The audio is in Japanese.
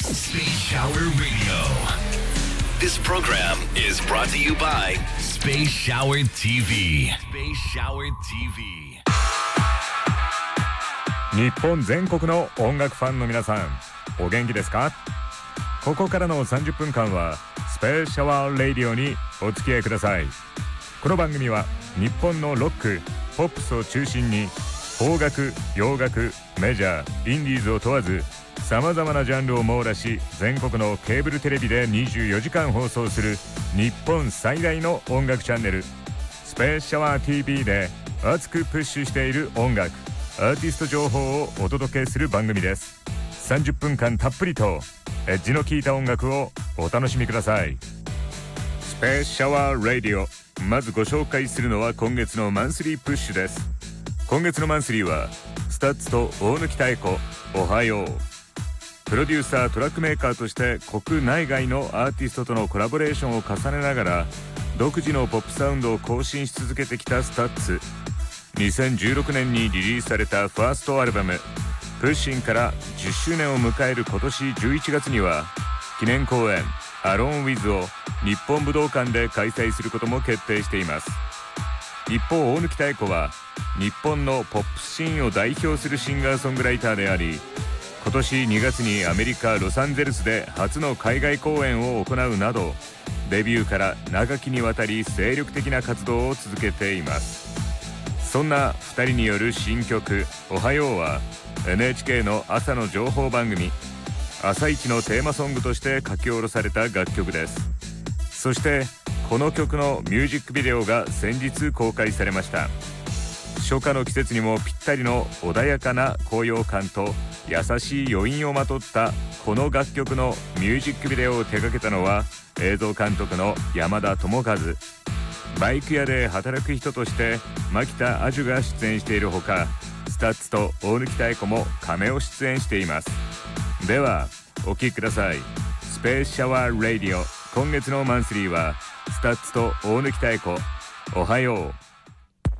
Space Shower Radio. This program is brought to you by Space Shower TV. Space Shower TV. 日本全国の音楽ファンの皆さん、お元気ですか？ここからの30分間はスペースシャワーレディオにお付き合いください。この番組は日本のロック、ポップスを中心に邦楽、洋楽、メジャー、インディーズを問わずさまざまなジャンルを網羅し、全国のケーブルテレビで24時間放送する日本最大の音楽チャンネルスペースシャワー TV で熱くプッシュしている音楽、アーティスト情報をお届けする番組です。30分間たっぷりとエッジの効いた音楽をお楽しみください。スペースシャワーラディオ、まずご紹介するのは今月のマンスリープッシュです。今月のマンスリーはスタッツと大貫妙子、おはよう。プロデューサー、トラックメーカーとして国内外のアーティストとのコラボレーションを重ねながら独自のポップサウンドを更新し続けてきたスタッツ。2016年にリリースされたファーストアルバムプッシンから10周年を迎える今年11月には記念公演アローンウィズを日本武道館で開催することも決定しています。一方、大貫妙子は日本のポップスシーンを代表するシンガーソングライターであり、今年2月にアメリカ・ロサンゼルスで初の海外公演を行うなどデビューから長きにわたり精力的な活動を続けています。そんな2人による新曲おはようは NHK の朝の情報番組朝一のテーマソングとして書き下ろされた楽曲です。そしてこの曲のミュージックビデオが先日公開されました。初夏の季節にもぴったりの穏やかな高揚感と優しい余韻をまとったこの楽曲のミュージックビデオを手掛けたのは映像監督の山田智和。バイク屋で働く人として牧田アジュが出演しているほか、スタッツと大貫妙子もカメオ出演しています。ではお聴きください。スペースシャワーラディオ、今月のマンスリーはスタッツと大貫妙子、おはよう。